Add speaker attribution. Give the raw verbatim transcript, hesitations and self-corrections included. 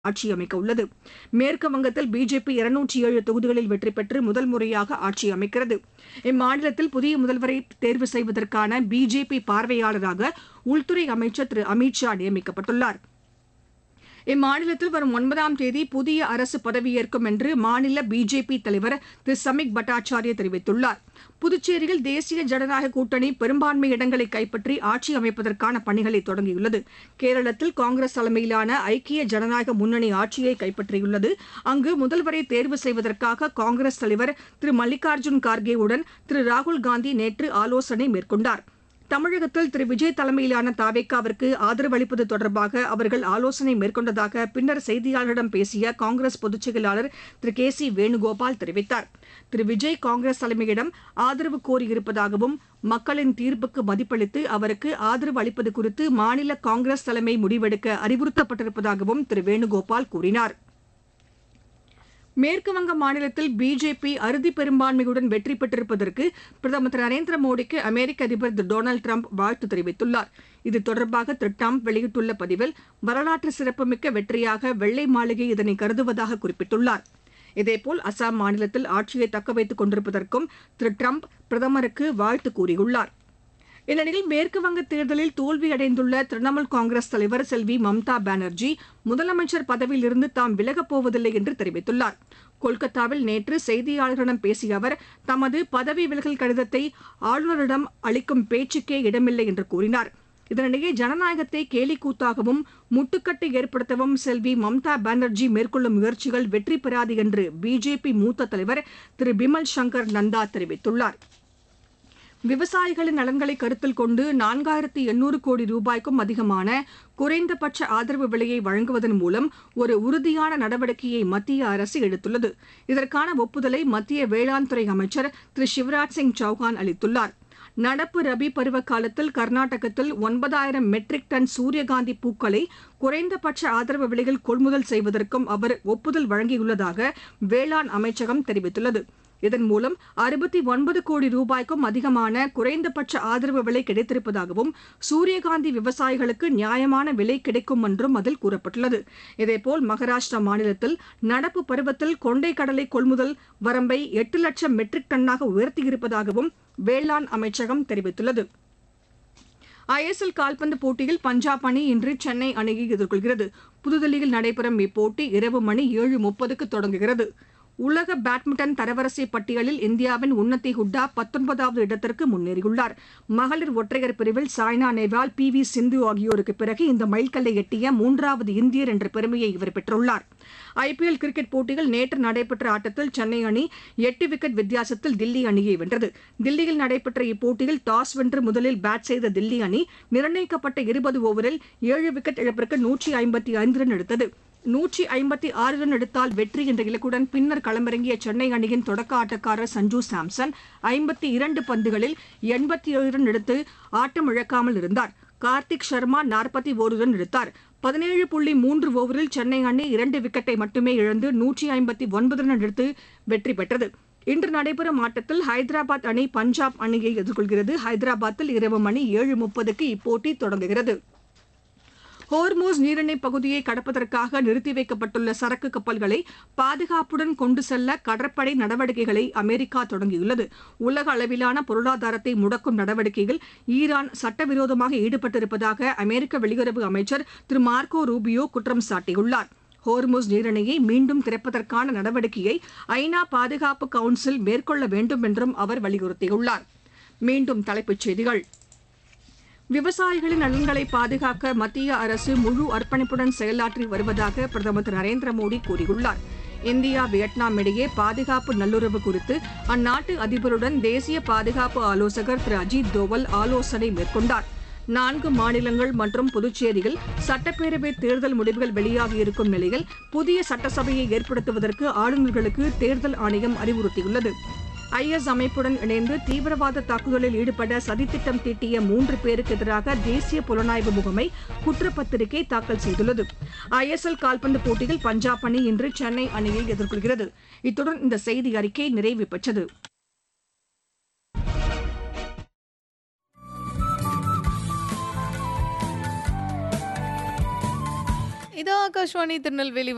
Speaker 1: ஆட்சி அமைக்க உள்ளது. மேற்கு வங்கத்தில் பிஜேபி இருநூற்று ஏழு தொகுதிகளில் வெற்றி பெற்று முதல் முறையாக ஆட்சி அமைக்கிறது. இம்மாநிலத்தில் புதிய முதல்வரை தேர்வு செய்வதற்கான பிஜேபி பார்வையாளராக உள்துறை அமைச்சர் திரு அமித் ஷா நியமிக்கப்பட்டுள்ளார். இம்மாநிலத்தில் வரும் ஒன்பதாம் தேதி புதிய அரசு பதவியேற்கும் என்று மாநில பிஜேபி தலைவர் திரு சமிக் பட்டாச்சார்யா தெரிவித்துள்ளார். புதுச்சேரியில் தேசிய ஜனநாயக கூட்டணி பெரும்பான்மை இடங்களை கைப்பற்றி ஆட்சி அமைப்பதற்கான பணிகளை தொடங்கியுள்ளது. கேரளத்தில் காங்கிரஸ் தலைமையிலான ஐக்கிய ஜனநாயக முன்னணி ஆட்சியை கைப்பற்றியுள்ளது. அங்கு முதல்வரை தேர்வு செய்வதற்காக காங்கிரஸ் தலைவர் திரு மல்லிகார்ஜுன் கார்கேவுடன் திரு ராகுல்காந்தி நேற்று ஆலோசனை மேற்கொண்டார். தமிழகத்தில் திரு விஜய் தலைமையிலான தாவேகாவிற்கு ஆதரவு அளிப்பது தொடர்பாக அவர்கள் ஆலோசனை மேற்கொண்டதாக பின்னர் செய்தியாளர்களிடம் பேசிய காங்கிரஸ் பொதுச் செயலாளர் திரு கே சி வேணுகோபால் தெரிவித்தார். திரு விஜய் காங்கிரஸ் தலைமையிடம் ஆதரவு கோரியிருப்பதாகவும் மக்களின் தீர்ப்புக்கு மதிப்பளித்து அவருக்கு ஆதரவு அளிப்பது குறித்து மாநில காங்கிரஸ் தலைமை முடிவெடுக்க அறிவுறுத்தப்பட்டிருப்பதாகவும் திரு வேணுகோபால் கூறினார். மேற்குவங்க மாநிலத்தில் பிஜேபி அறுதி பெரும்பான்மையுடன் வெற்றி பெற்றிருப்பதற்கு பிரதமர் திரு நரேந்திர மோடிக்கு அமெரிக்க அதிபர் திரு டொனால்டு டிரம்ப் வாழ்த்து தெரிவித்துள்ளார். இது தொடர்பாக திரு டிரம்ப் வெளியிட்டுள்ள பதிவில் வரலாற்று சிறப்புமிக்க வெற்றியாக வெள்ளை மாளிகை இதனை கருதுவதாக குறிப்பிட்டுள்ளார். இதேபோல் அசாம் மாநிலத்தில் ஆட்சியை தக்கவைத்துக் கொண்டிருப்பதற்கும் திரு டிரம்ப் பிரதமருக்கு வாழ்த்து கூறியுள்ளார். இந்நிலையில் மேற்குவங்க தேர்தலில் தோல்வியடைந்துள்ள திரிணாமுல் காங்கிரஸ் தலைவர் செல்வி மம்தா பானர்ஜி முதலமைச்சர் பதவியிலிருந்து தாம் விலகப் போவதில்லை என்று தெரிவித்துள்ளார். கொல்கத்தாவில் நேற்று செய்தியாளர்களிடம் பேசிய அவர் தமது பதவி விலகல் கடிதத்தை ஆளுநரிடம் அளிக்கும் பேச்சுக்கே இடமில்லை என்று கூறினார். இதனிடையே ஜனநாயகத்தை கேலிக்கூத்தாகவும் முட்டுக்கட்டை ஏற்படுத்தவும் செல்வி மம்தா பானர்ஜி மேற்கொள்ளும் முயற்சிகள் வெற்றி பெறாது என்று பிஜேபி மூத்த தலைவர் திரு பிமல் சங்கர் நந்தா தெரிவித்துள்ளார். விவசாயிகளின் நலன்களை கருத்தில் கொண்டு நான்காயிரத்து எண்ணூறு கோடி ரூபாய்க்கும் அதிகமான குறைந்தபட்ச ஆதரவு விலையை வழங்குவதன் மூலம் ஒரு உறுதியான நடவடிக்கையை மத்திய அரசு எடுத்துள்ளது. இதற்கான ஒப்புதலை மத்திய வேளாண் துறை அமைச்சர் திரு சிவராஜ் சிங் சௌஹான் அளித்துள்ளார். நடப்பு ரபி பருவ காலத்தில் கர்நாடகத்தில் ஒன்பதாயிரம் மெட்ரிக் டன் சூரியகாந்தி பூக்களை குறைந்தபட்ச ஆதரவு விலையில் கொள்முதல் செய்வதற்கும் அவர் ஒப்புதல் வழங்கியுள்ளதாக வேளாண் அமைச்சகம் தெரிவித்துள்ளது. இதன் மூலம் அறுபத்தி ஒன்பது கோடி ரூபாய்க்கும் அதிகமான குறைந்தபட்ச ஆதரவு விலை கிடைத்திருப்பதாகவும் சூரியகாந்தி விவசாயிகளுக்கு நியாயமான விலை கிடைக்கும் என்றும் அதில் கூறப்பட்டுள்ளது. இதேபோல் மகாராஷ்டிரா மாநிலத்தில் நடப்பு பருவத்தில் கொண்டை கடலை கொள்முதல் வரம்பை எட்டு லட்சம் மெட்ரிக் டன்னாக உயர்த்தியிருப்பதாகவும் வேளாண் அமைச்சகம் தெரிவித்துள்ளது. ஐ எஸ் எல் கால்பந்து போட்டியில் பஞ்சாப் அணி இன்று சென்னை அணியை எதிர்கொள்கிறது. புதுதில்லியில் நடைபெறும் இப்போட்டி இரவு மணி ஏழு முப்பதுக்கு தொடங்குகிறது. உலக பேட்மிண்டன் தரவரிசை பட்டியலில் இந்தியாவின் உன்னதி ஹுட்டா பத்தொன்பதாவது இடத்திற்கு முன்னேறியுள்ளார். மகளிர் ஒற்றையர் பிரிவில் சாய்னா நேவால் பி வி சிந்து ஆகியோருக்கு பிறகு இந்த மைல்கல்லை எட்டிய மூன்றாவது இந்தியர் என்ற பெருமையை இவர் பெற்றுள்ளார். ஐ பி எல் கிரிக்கெட் போட்டியில் நேற்று நடைபெற்ற ஆட்டத்தில் சென்னை அணி எட்டு விக்கெட் வித்தியாசத்தில் தில்லி அணியை வென்றது. தில்லியில் நடைபெற்ற இப்போட்டியில் டாஸ் வென்று முதலில் பேட் செய்த தில்லி அணி நிர்ணயிக்கப்பட்ட இருபது ஓவரில் ஏழு விக்கெட் இழப்பிற்கு நூற்றி ஐம்பத்தி ஐந்து ரன் எடுத்தது. நூற்றி ஐம்பத்தி ஆறு ரன் எடுத்தால் வெற்றி என்ற இலக்குடன் பின்னர் களமிறங்கிய சென்னை அணியின் தொடக்க ஆட்டக்காரர் சஞ்சு சாம்சன் ஐம்பத்தி இரண்டு பந்துகளில் எண்பத்தி ஏழு ரன் எடுத்து ஆட்டம் இழக்காமல் இருந்தார். கார்த்திக் சர்மா நாற்பத்தி ஒரு ரன் எடுத்தார். பதினேழு புள்ளி மூன்று ஓவரில் சென்னை அணி இரண்டு விக்கெட்டை மட்டுமே இழந்து நூற்றி ஐம்பத்தி ஒன்பது ரன் எடுத்து வெற்றி பெற்றது. இன்று நடைபெறும் ஆட்டத்தில் ஹைதராபாத் அணி பஞ்சாப் அணியை எதிர்கொள்கிறது. ஹைதராபாத்தில் இரவு மணி ஏழு முப்பதுக்கு இப்போட்டி தொடங்குகிறது. ஹோர்மூஸ் நீரிணை பகுதியை கடப்பதற்காக நிறுத்தி வைக்கப்பட்டுள்ள சரக்கு கப்பல்களை பாதுகாப்புடன் கொண்டு செல்ல கடற்படை நடவடிக்கைகளை அமெரிக்கா தொடங்கியுள்ளது. உலக அளவிலான பொருளாதாரத்தை முடக்கும் நடவடிக்கையில் ஈரான் சட்டவிரோதமாக ஈடுபட்டிருப்பதாக அமெரிக்க வெளியுறவு அமைச்சர் திரு மார்க்கோ ரூபியோ குற்றம் சாட்டியுள்ளார். ஹோர்முஸ் நீரிணையை மீண்டும் திறப்பதற்கான நடவடிக்கையை ஐ நா பாதுகாப்பு கவுன்சில் மேற்கொள்ள வேண்டும் என்றும் அவர் வலியுறுத்தியுள்ளார். மீண்டும் தலைப்புச் செய்திகள். விவசாயிகளின் நலன்களை பாதுகாக்க மத்திய அரசு முழு அர்ப்பணிப்புடன் செயலாற்றி வருவதாக பிரதமர் திரு நரேந்திர மோடி கூறியுள்ளார். இந்தியா வியட்நாம் இடையே பாதுகாப்பு நல்லுறவு குறித்து அந்நாட்டு அதிபருடன் தேசிய பாதுகாப்பு ஆலோசகர் திரு அஜித் தோவல் ஆலோசனை மேற்கொண்டார். நான்கு மாநிலங்கள் மற்றும் புதுச்சேரியில் சட்டப்பேரவை தேர்தல் முடிவுகள் வெளியாகியிருக்கும் நிலையில் புதிய சட்டசபையை ஏற்படுத்துவதற்கு ஆளுநர்களுக்கு தேர்தல் ஆணையம் அறிவுறுத்தியுள்ளது. ஐ எஸ் அமைப்புடன் இணைந்து தீவிரவாத தாக்குதலில் ஈடுபட சதித்திட்டம் தீட்டிய மூன்று பேருக்கு எதிராக தேசிய புலனாய்வு முகமை குற்றப்பத்திரிகை தாக்கல் செய்துள்ளது. ஐ எஸ் எல் கால்பந்து போட்டியில் பஞ்சாப் அணி இன்று சென்னை அணியை எதிர்கொள்கிறது. இத்துடன் இந்த செய்தி அறிக்கை நிறைவு பெற்றது.
Speaker 2: இது ஆகாஷ்வாணி திருநெல்வேலி